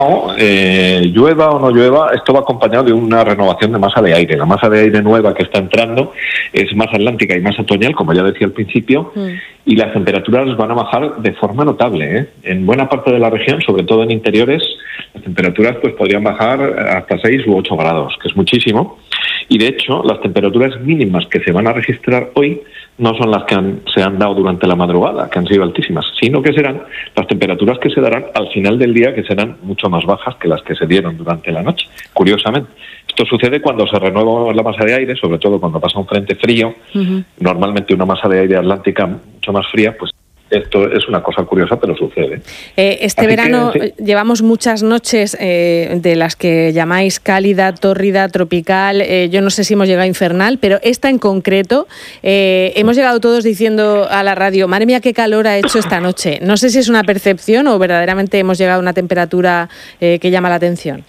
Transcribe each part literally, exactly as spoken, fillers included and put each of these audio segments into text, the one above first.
Eh, llueva o no llueva, esto va acompañado de una renovación de masa de aire. La masa de aire nueva que está entrando es más atlántica y más otoñal, como ya decía al principio, mm. y las temperaturas van a bajar de forma notable, ¿eh? En buena parte de la región, sobre todo en interiores, las temperaturas pues podrían bajar hasta seis u ocho grados, que es muchísimo. Y de hecho, las temperaturas mínimas que se van a registrar hoy no son las que han, se han dado durante la madrugada, que han sido altísimas, sino que serán las temperaturas que se darán al final del día, que serán mucho más bajas que las que se dieron durante la noche, curiosamente. Esto sucede cuando se renueva la masa de aire, sobre todo cuando pasa un frente frío, uh-huh. normalmente una masa de aire atlántica mucho más fría, pues esto es una cosa curiosa, pero sucede. Eh, este Así verano que, sí. llevamos muchas noches eh, de las que llamáis cálida, tórrida, tropical. Eh, yo no sé si hemos llegado a infernal, pero esta en concreto, eh, hemos llegado todos diciendo a la radio, madre mía, qué calor ha hecho esta noche. No sé si es una percepción o verdaderamente hemos llegado a una temperatura eh, que llama la atención.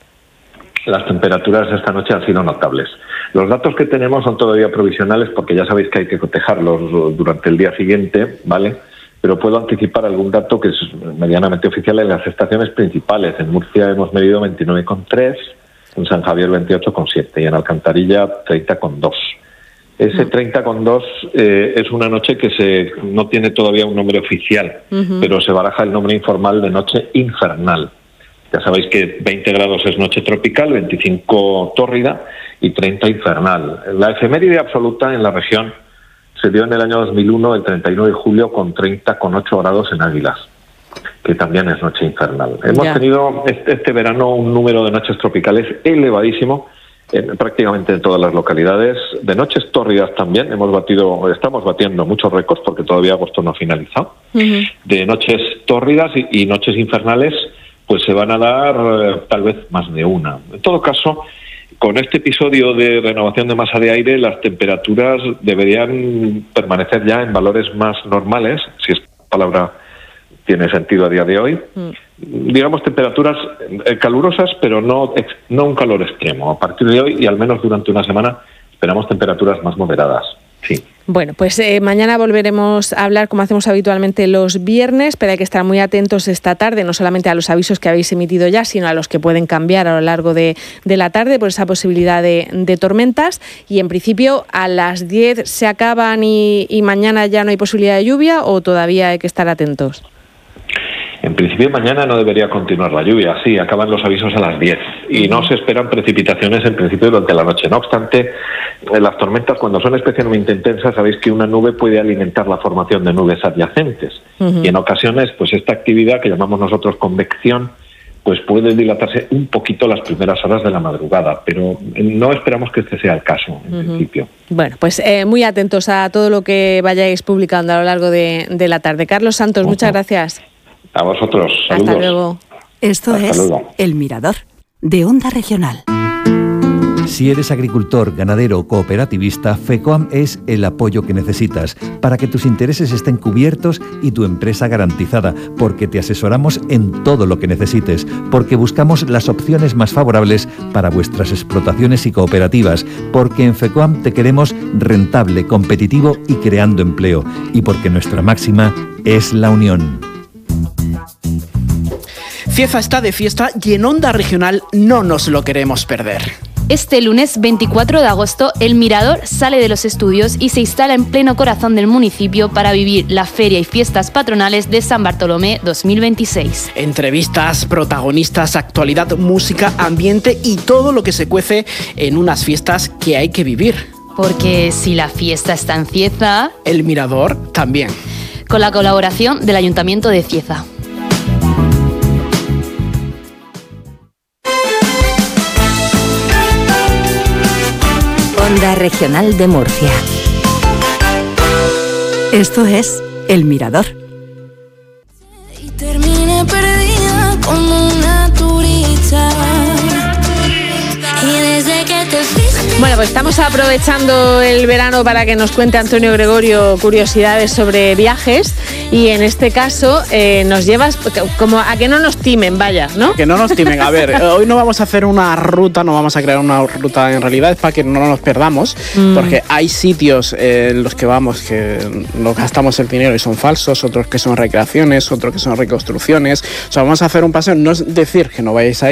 Las temperaturas esta noche han sido notables. Los datos que tenemos son todavía provisionales porque ya sabéis que hay que cotejarlos durante el día siguiente, ¿vale? Pero puedo anticipar algún dato que es medianamente oficial en las estaciones principales. En Murcia hemos medido veintinueve coma tres, en San Javier veintiocho coma siete y en Alcantarilla treinta coma dos. Ese treinta coma dos eh, es una noche que se no tiene todavía un nombre oficial, uh-huh. pero se baraja el nombre informal de noche infernal. Ya sabéis que veinte grados es noche tropical, veinticinco tórrida y treinta infernal. La efeméride absoluta en la región se dio en el año dos mil uno, el treinta y nueve de julio, con treinta coma ocho grados en Águilas, que también es noche infernal. Hemos yeah. tenido este, este verano un número de noches tropicales elevadísimo en prácticamente en todas las localidades. De noches tórridas también hemos batido, estamos batiendo muchos récords porque todavía agosto no ha finalizado. Uh-huh. De noches tórridas y, y noches infernales, pues se van a dar eh, tal vez más de una. En todo caso, con este episodio de renovación de masa de aire, las temperaturas deberían permanecer ya en valores más normales, si esta palabra tiene sentido a día de hoy. Mm. Digamos temperaturas calurosas, pero no, no un calor extremo. A partir de hoy y al menos durante una semana esperamos temperaturas más moderadas. Sí. Bueno, pues eh, mañana volveremos a hablar como hacemos habitualmente los viernes, pero hay que estar muy atentos esta tarde, no solamente a los avisos que habéis emitido ya, sino a los que pueden cambiar a lo largo de, de la tarde por esa posibilidad de, de tormentas. Y en principio a las diez se acaban y, y mañana ya no hay posibilidad de lluvia, ¿o todavía hay que estar atentos? En principio mañana no debería continuar la lluvia, sí, acaban los avisos a las diez y no se esperan precipitaciones en principio durante la noche. No obstante, las tormentas cuando son especialmente intensas, sabéis que una nube puede alimentar la formación de nubes adyacentes uh-huh. y en ocasiones pues esta actividad que llamamos nosotros convección pues puede dilatarse un poquito las primeras horas de la madrugada, pero no esperamos que este sea el caso en uh-huh. principio. Bueno, pues eh, muy atentos a todo lo que vayáis publicando a lo largo de, de la tarde. Carlos Santos, uh-huh. muchas gracias. A vosotros. Saludos. Hasta luego. Esto Hasta es luego. El Mirador, de Onda Regional. Si eres agricultor, ganadero o cooperativista, FECOAM es el apoyo que necesitas para que tus intereses estén cubiertos y tu empresa garantizada, porque te asesoramos en todo lo que necesites, porque buscamos las opciones más favorables para vuestras explotaciones y cooperativas, porque en FECOAM te queremos rentable, competitivo y creando empleo, y porque nuestra máxima es la unión. Cieza está de fiesta y en Onda Regional no nos lo queremos perder. Este lunes veinticuatro de agosto, El Mirador sale de los estudios y se instala en pleno corazón del municipio para vivir la Feria y Fiestas Patronales de San Bartolomé dos mil veintiséis. Entrevistas, protagonistas, actualidad, música, ambiente y todo lo que se cuece en unas fiestas que hay que vivir. Porque si la fiesta está en Cieza, El Mirador también. Con la colaboración del Ayuntamiento de Cieza. Onda Regional de Murcia. Esto es El Mirador. Y terminé perdida como una turista. Y desde que te fuiste... Bueno, pues estamos aprovechando el verano para que nos cuente Antonio Gregorio curiosidades sobre viajes Y en este caso eh, nos llevas como a que no nos timen, vaya, ¿no? Que no nos timen. A ver, hoy no vamos a hacer una ruta, no vamos a crear una ruta, en realidad es para que no nos perdamos, mm. porque hay sitios en los que vamos que nos gastamos el dinero y son falsos, otros que son recreaciones, otros que son reconstrucciones. O sea, vamos a hacer un paseo, no es decir que no vayáis ahí,